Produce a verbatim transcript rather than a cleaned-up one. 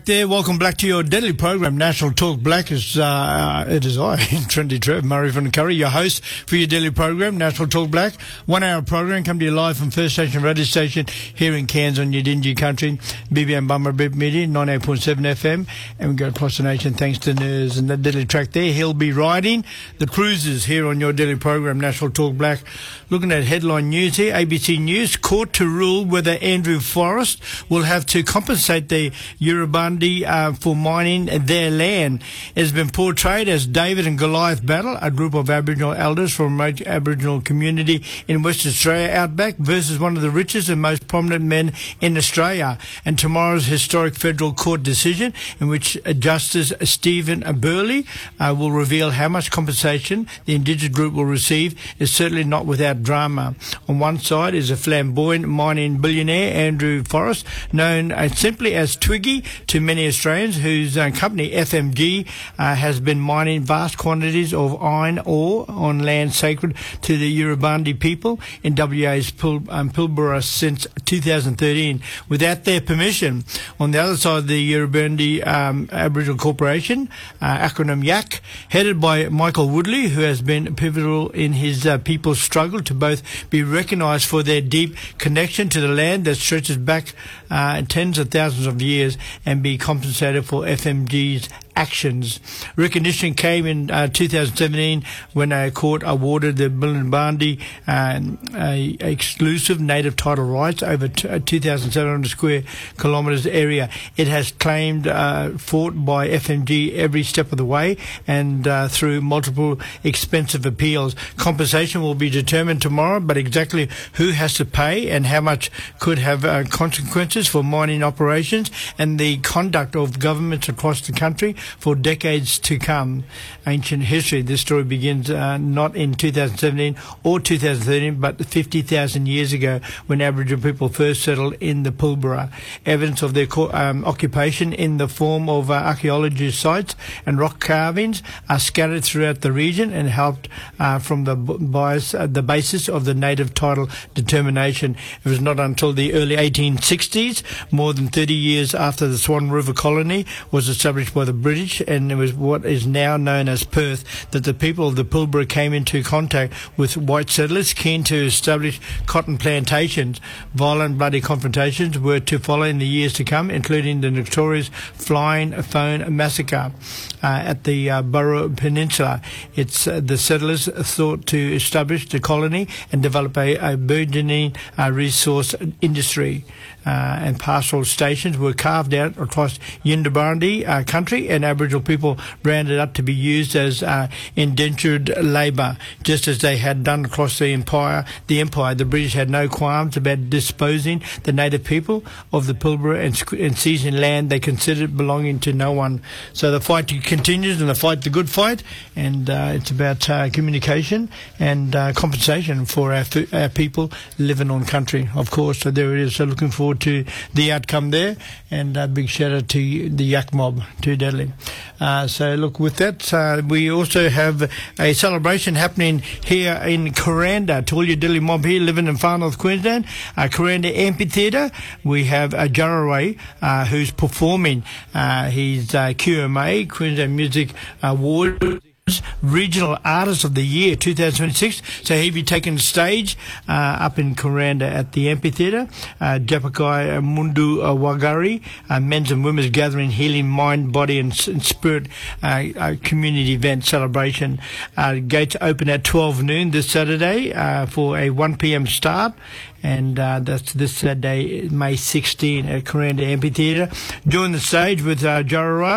There, welcome back to your daily program, National Talk Black. Is uh, it is I, Trendy Trev, Murray Van Curry, your host for your daily program, National Talk Black. One hour program, come to you live from First Station Radio Station here in Cairns on your Dingy Country, B B M Bummer Beat Media, ninety-eight point seven F M, and we go across the nation thanks to Nurs and that daily track there. He'll be riding the cruisers here on your daily program, National Talk Black. Looking at headline news here, A B C News, court to rule whether Andrew Forrest will have to compensate the Yurubandi Uh, for mining their land. It has been portrayed as David and Goliath battle, a group of Aboriginal elders from a remote Aboriginal community in Western Australia outback versus one of the richest and most prominent men in Australia. And tomorrow's historic federal court decision in which Justice Stephen Burley uh, will reveal how much compensation the Indigenous group will receive is certainly not without drama. On one side is a flamboyant mining billionaire, Andrew Forrest, known uh, simply as Twiggy to many Australians, whose uh, company F M G uh, has been mining vast quantities of iron ore on land sacred to the Yurubandi people in W A's Pil- um, Pilbara since two thousand thirteen without their permission. On the other side, the Yurubandi um, Aboriginal Corporation, uh, acronym Y A C, headed by Michael Woodley, who has been pivotal in his uh, people's struggle to both be recognised for their deep connection to the land that stretches back uh, tens of thousands of years and be compensated for F M G's actions. Recognition came in uh, two thousand seventeen when a court awarded the Billabandi uh, a exclusive native title rights over t- two thousand seven hundred square kilometres area. It has claimed uh, fought by F M G every step of the way and uh, through multiple expensive appeals. Compensation will be determined tomorrow, but exactly who has to pay and how much could have uh, consequences for mining operations and the conduct of governments across the country for decades to come. Ancient history. This story begins uh, not in two thousand seventeen or two thousand thirteen, but fifty thousand years ago when Aboriginal people first settled in the Pilbara. Evidence of their co- um, occupation in the form of uh, archaeology sites and rock carvings are scattered throughout the region and helped uh, from the bias, uh, the basis of the native title determination. It was not until the early eighteen sixties, more than thirty years after the Swan River colony was established by the British, and it was what is now known as Perth, that the people of the Pilbara came into contact with white settlers keen to establish cotton plantations. Violent, bloody confrontations were to follow in the years to come, including the notorious Flying Phone Massacre uh, at the uh, Burra Peninsula. It's uh, the settlers thought to establish the colony and develop a, a burgeoning uh, resource industry. Uh, and pastoral stations were carved out across Yindabandi uh, country, and Aboriginal people rounded up to be used as uh, indentured labour, just as they had done across the empire. The empire, the British had no qualms about disposing the native people of the Pilbara and, and seizing land they considered belonging to no one. So the fight continues, and the fight, the good fight, and uh, it's about uh, communication and uh, compensation for our, our people living on country, of course. So there it is. So looking forward to the outcome there, and a big shout out to the Yak Mob, too deadly. Uh, so look, with that, uh, we also have a celebration happening here in Kuranda. To all your Dilly Mob here living in far north Queensland, uh, Kuranda Amphitheatre, we have uh, Jaraway, uh, who's performing. Uh, he's uh, Q M A, Queensland Music Award Regional Artist of the Year two thousand twenty-six. So he'll be taking the stage uh, up in Kuranda at the amphitheatre. Uh, Japakai Mundu uh, Wagari, uh, men's and women's gathering, healing mind, body and, and spirit uh, uh, community event celebration. Uh, gates open at twelve noon this Saturday uh, for a one p.m. start. And uh, that's this Saturday, May sixteenth, at Kuranda Amphitheatre. Join the stage with uh, Jarrah